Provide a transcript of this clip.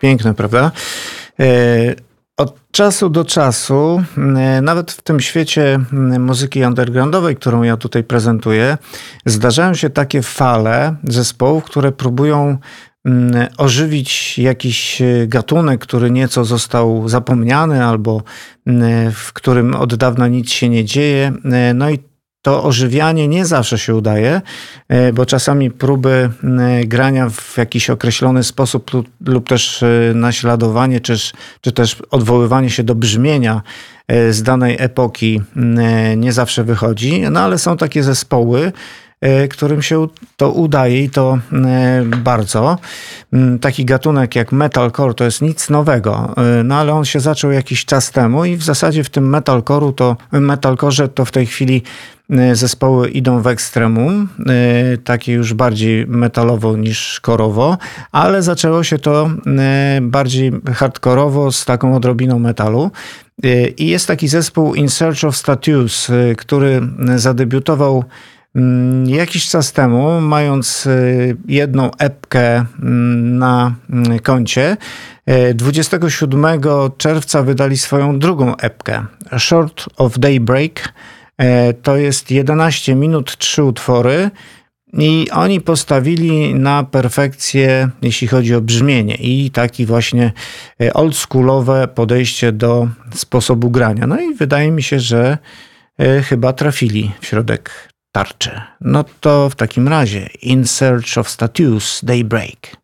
Piękne, prawda? Od czasu do czasu, nawet w tym świecie muzyki undergroundowej, którą ja tutaj prezentuję, zdarzają się takie fale zespołów, które próbują ożywić jakiś gatunek, który nieco został zapomniany albo w którym od dawna nic się nie dzieje. No i to ożywianie nie zawsze się udaje, bo czasami próby grania w jakiś określony sposób lub też naśladowanie, czy też odwoływanie się do brzmienia z danej epoki nie zawsze wychodzi. No ale są takie zespoły, którym się to udaje i to bardzo. Taki gatunek jak metalcore to jest nic nowego, no ale on się zaczął jakiś czas temu i w zasadzie w tym metalcore to w tej chwili zespoły idą w ekstremum, takie już bardziej metalowo niż korowo, ale zaczęło się to bardziej hardkorowo z taką odrobiną metalu. I jest taki zespół In Search of Statues, który zadebiutował jakiś czas temu, mając jedną epkę na koncie. 27 czerwca wydali swoją drugą epkę, Short of Daybreak. To jest 11 minut, 3 utwory i oni postawili na perfekcję, jeśli chodzi o brzmienie i taki właśnie oldschoolowe podejście do sposobu grania. No i wydaje mi się, że chyba trafili w środek tarczy. No to w takim razie In Search of Statues, Daybreak.